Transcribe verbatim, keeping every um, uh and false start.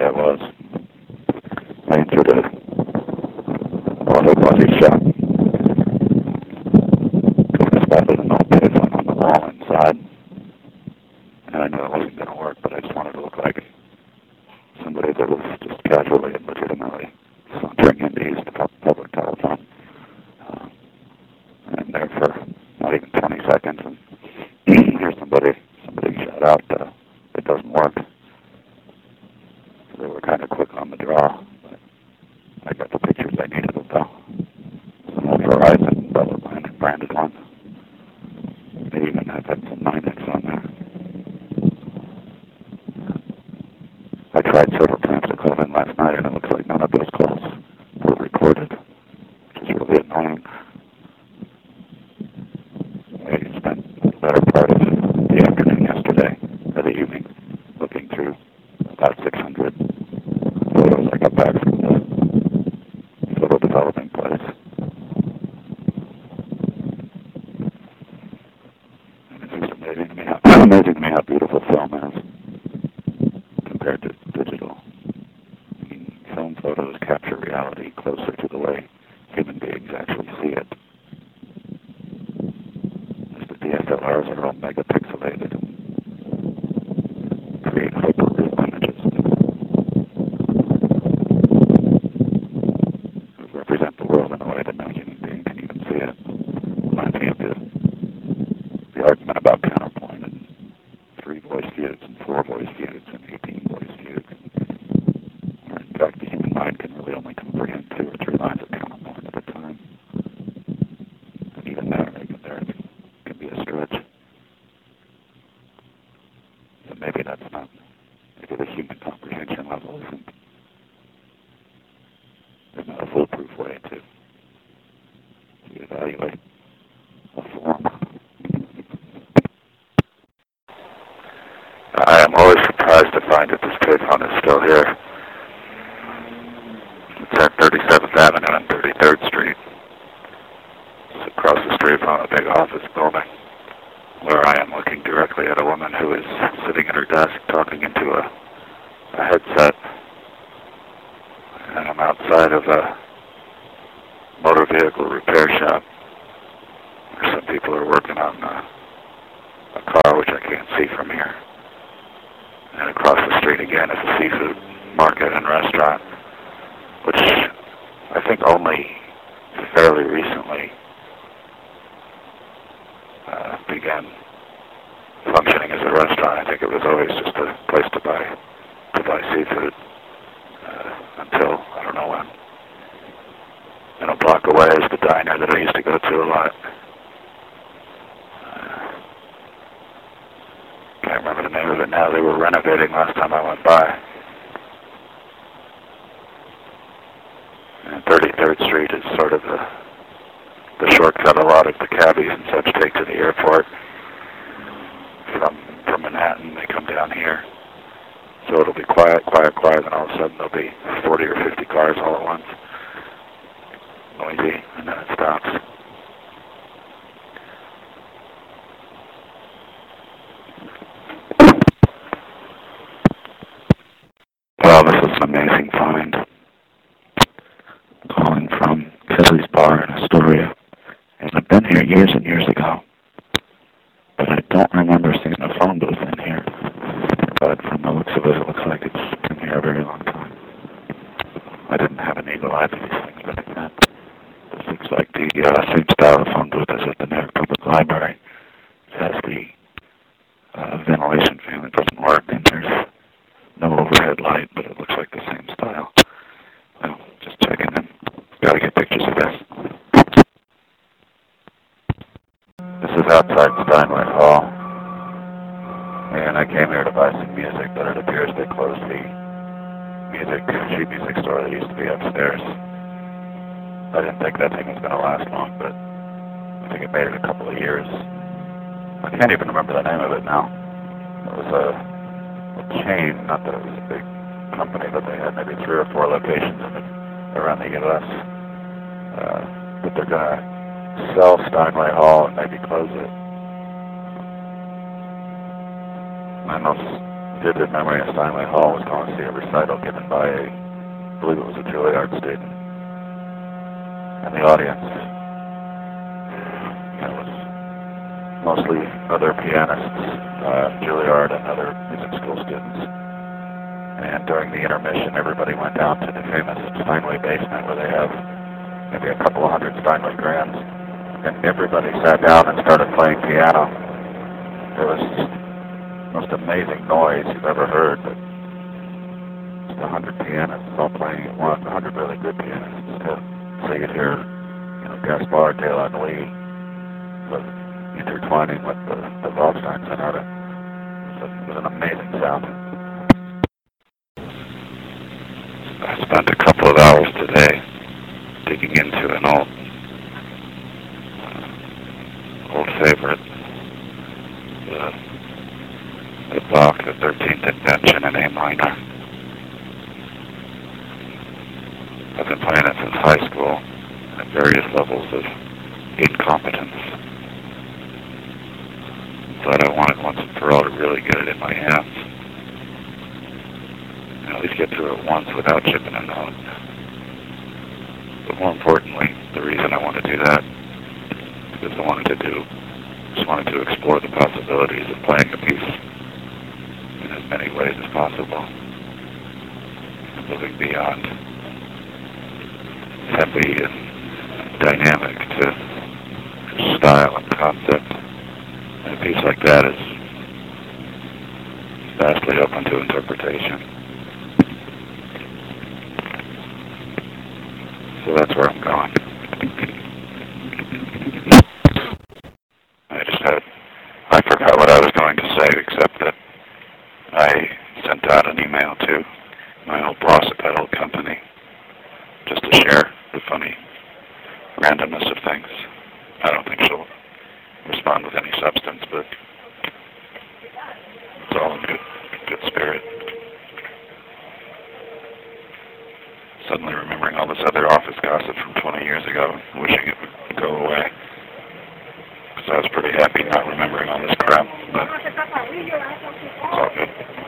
I was. I entered a auto body shop. I spotted an old payphone on the wall inside. And I knew it wasn't going to work, but I just wanted to look like somebody that was just casually and legitimately sauntering in to use the public telephone. Uh, and there for not even twenty seconds, and here's somebody, somebody shout out, uh, it doesn't work. So they were kind of quick on the draw, but I got the pictures I needed of though. Some old Verizon Bella branded, branded ones. They even have had some nine X on there. I tried several times to call in last night, and it looks like none of those calls were recorded, which is really annoying. I spent the better part of the afternoon yesterday, or the evening, looking through about six hundred photos I got back from the photo developing place. And it's just amazing to me how, amazing to me how beautiful film is compared to digital. I mean, film photos capture reality closer to the way human beings actually see it. As the D S L Rs are all megapixelated and create hyper-real images that represent the world in a way that no human being can even see it. Reminds me of the, the argument about counterpoint and three voice feuds and four voice feuds and eighteen voice feuds. Or in fact, the human mind can really only comprehend two or three lines of counterpoint at a time. And even there, even there, it can be a stretch. So maybe that's not, maybe the human comprehension level isn't, there's not a foolproof way to, to evaluate a form. I am always surprised to find that this payphone is still here. It's at thirty-seventh Avenue and thirty-third Street. It's across the street from a big office building, where I am looking directly at a woman who is sitting at her desk talking into a, a headset. And I'm outside of a motor vehicle repair shop, where some people are working on a, a car, which I can't see from here. And across the street again is a seafood market and restaurant, which I think only fairly recently uh, began functioning as a restaurant. I think it was always just a place to buy to buy seafood uh, until I don't know when. And a block away is the diner that I used to go to a lot. Can't remember the name of it now. They were renovating last time I went by. And thirty-third Street is sort of the, the shortcut a lot of the cabbies and such take to the airport. From, from Manhattan, they come down here. So it'll be quiet, quiet, quiet, and all of a sudden there'll be forty or fifty cars all at once. Noisy, and then it stops. Well, this is an amazing find. Calling from Kelly's Bar in Astoria. And I've been here years and years ago. But I don't remember seeing a phone booth in here. But from the looks of it, it looks like it's been here a very long time. I didn't have an eagle eye for these things back then. This looks like the uh, same style of phone booth as at the New York Public Library. It has the uh, ventilation fan that doesn't work, and there's no overhead light, but it looks like the same style. Well, just checking in. Gotta get pictures of this. This is outside Steinway Hall. And I came here to buy some music, but it appears they closed the music, sheet music store that used to be upstairs. I didn't think that thing was going to last long, but I think it made it a couple of years. I can't even remember the name of it now. It was a, a chain, not that it was a big company, but they had maybe three or four locations in the, around the U S Uh, but they're going to sell Steinway Hall and maybe close it. I know vivid memory of Steinway Hall was going to see a recital given by a, I believe it was a Juilliard student. And the audience, you know, was mostly other pianists, uh, Juilliard and other music school students. And during the intermission, everybody went down to the famous Steinway basement where they have maybe a couple of hundred Steinway grands. And everybody sat down and started playing piano. It was just the most amazing noise you've ever heard, but just a hundred pianists all playing at once, a hundred really good pianists too. So you could hear, you know, Gaspard de la Nuit was intertwining with the, the Waldstein Sonata. It was, it was an amazing sound. I spent a couple of hours today digging into an old, uh, old favorite, the, the Bach, the thirteenth Invention in A minor. I've been playing it since high school at various levels of incompetence. But I wanted once and for all to really get it in my hands. And at least get through it once without chipping a note. But more importantly, the reason I want to do that is because I wanted to do, just wanted to explore the possibilities of playing a piece in as many ways as possible. Moving beyond heavy and dynamic to style and concept. And a piece like that is vastly open to interpretation. So that's where I'm going. I just had, I forgot what I was going to say, except that I sent out an email to my old boss at that old company just to share the funny randomness of things. I don't think she'll respond with any substance, but it's all in good, good spirit. Suddenly remembering all this other office gossip from twenty years ago, wishing it would go away. Because I was pretty happy not remembering all this crap, but it's all good.